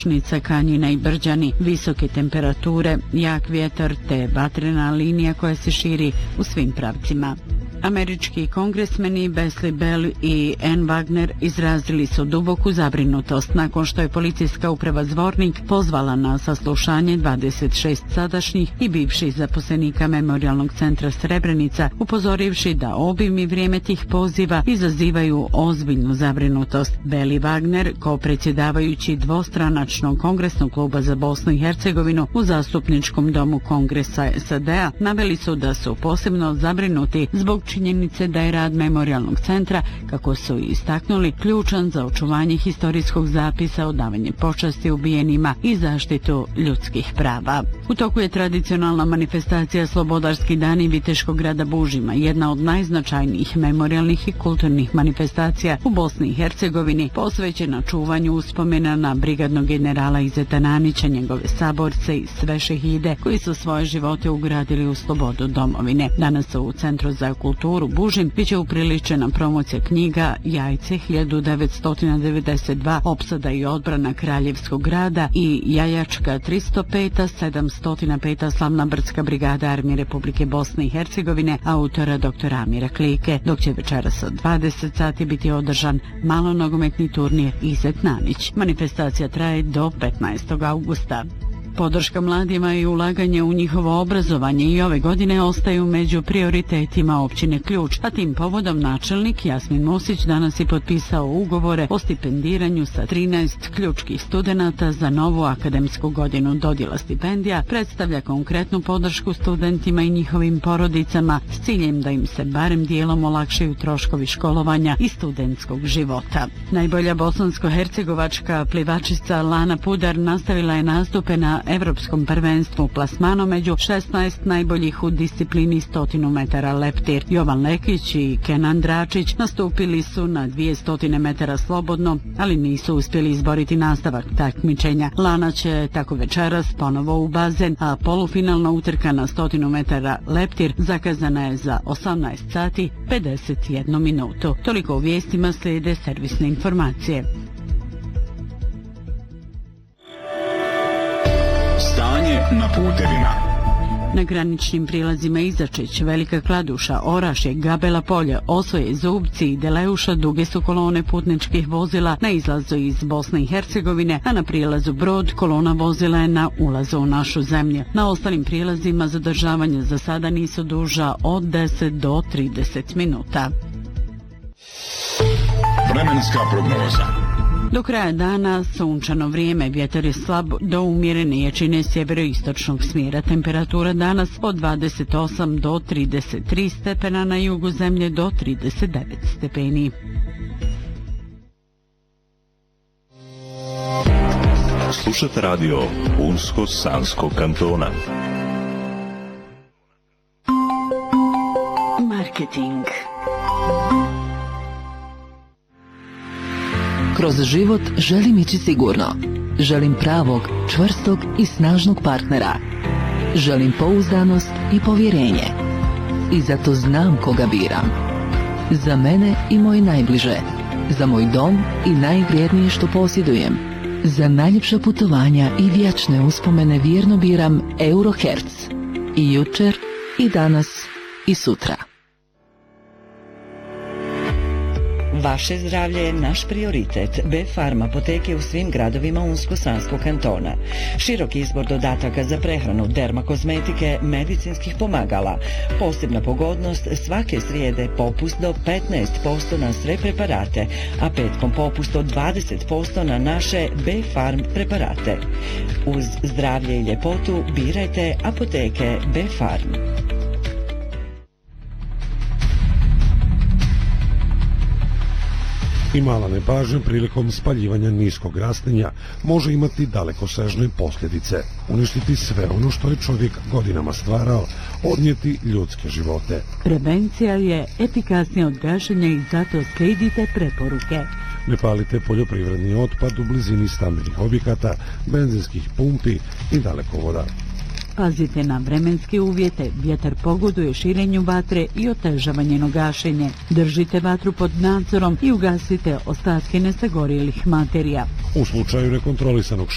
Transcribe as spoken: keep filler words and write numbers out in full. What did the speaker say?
Kanjina i Brđani, visoke temperature, jak vjetar te vatrena linija koja se širi u svim pravcima. Američki kongresmeni Wesley Bell i Ann Wagner izrazili su duboku zabrinutost nakon što je policijska uprava Zvornik pozvala na saslušanje dvadeset šest sadašnjih i bivših zaposlenika Memorijalnog centra Srebrenica, upozorivši da obim i vrijeme tih poziva izazivaju ozbiljnu zabrinutost. Bell i Wagner, kao predsjedavajući dvostranačnog kongresnog kluba za Bosnu i Hercegovinu u zastupničkom domu Kongresa S A D-a, naveli su da su posebno zabrinuti zbog činjenice da je rad Memorijalnog centra, kako su istaknuli, ključan za očuvanje historijskog zapisa, odavanje počasti ubijenima i zaštitu ljudskih prava. U toku je tradicionalna manifestacija Slobodarski dani Viteškog grada Bužima, jedna od najznačajnijih memorijalnih i kulturnih manifestacija u Bosni i Hercegovini, posvećena čuvanju uspomena na brigadnog generala Izeta Nanića, njegove saborce i sve šehide koji su svoje živote ugradili u slobodu domovine. Danas u Centru za kulturu Bužim biće upriličena promocija knjiga Jajce hiljadu devetsto devedeset dva, opsada i odbrana Kraljevskog grada i Jajačka tristo pet sedamsto pet slavna brdska brigada Armije Republike Bosne i Hercegovine, autora doktora Amira Klike, dok će večeras od dvadeset sati biti održan malonogometni turnir Izet Nanić. Manifestacija traje do petnaestog augusta. Podrška mladima i ulaganje u njihovo obrazovanje i ove godine ostaju među prioritetima općine Ključ, a tim povodom načelnik Jasmin Musić danas je potpisao ugovore o stipendiranju sa trinaest ključkih studenata za novu akademsku godinu. Dodjela stipendija predstavlja konkretnu podršku studentima i njihovim porodicama s ciljem da im se barem dijelom olakšaju troškovi školovanja i studentskog života. Najbolja bosansko-hercegovačka plivačica Lana Pudar nastavila je nastupe na Evropskom prvenstvu plasmano među šesnaest najboljih u disciplini stotinu metara leptir. Jovan Lekić i Kenan Dračić nastupili su na dvjesto metara slobodno, ali nisu uspjeli izboriti nastavak takmičenja. Lana će tako večeras ponovo u bazen, a polufinalna utrka na stotinu metara leptir zakazana je za osamnaest sati pedeset jednu minutu. Toliko u vijestima, slijede servisne informacije. Stanje na putevima. Na graničnim prilazima Izačić, Velika Kladuša, Orašje, Gabela Polje, Osvoje, Zubci i Deleuša duge su kolone putničkih vozila na izlazu iz Bosne i Hercegovine, a na prilazu Brod kolona vozila je na ulazu u našu zemlju. Na ostalim prilazima zadržavanja za sada nisu duža od deset do trideset minuta. Vremenska prognoza. Do kraja dana sunčano vrijeme, vjetar je slab do umjerene jačine sjeveroistočnog smjera. Temperatura danas od dvadeset osam do trideset tri stepena, na jugu zemlje do trideset devet stepeni. Slušate radio Unsko-Sanskog kantona. Marketing. Kroz život želim ići sigurno. Želim pravog, čvrstog i snažnog partnera. Želim pouzdanost i povjerenje. I zato znam koga biram. Za mene i moje najbliže. Za moj dom i najvrijednije što posjedujem. Za najljepša putovanja i vječne uspomene vjerno biram Eurohertz. I jučer, i danas, i sutra. Vaše zdravlje je naš prioritet. B-Farm apoteke u svim gradovima Unsko-Sanskog kantona. Širok izbor dodataka za prehranu, dermakozmetike, medicinskih pomagala. Posebna pogodnost, svake srijede popust do petnaest posto na sve preparate, a petkom popust od dvadeset posto na naše B-Farm preparate. Uz zdravlje i ljepotu birajte apoteke B-Farm. I mala nepažnja prilikom spaljivanja niskog rastinja može imati dalekosežne posljedice, uništiti sve ono što je čovjek godinama stvarao, odnijeti ljudske živote. Prevencija je efikasnija od gašenja i zato slijedite preporuke. Ne palite poljoprivredni otpad u blizini stambenih objekata, benzinskih pumpi i dalekovoda. Pazite na vremenske uvjete, vjetar pogoduje širenju vatre i otežava njeno gašenje. Držite vatru pod nadzorom i ugasite ostatke nesagorjelih materija. U slučaju nekontrolisanog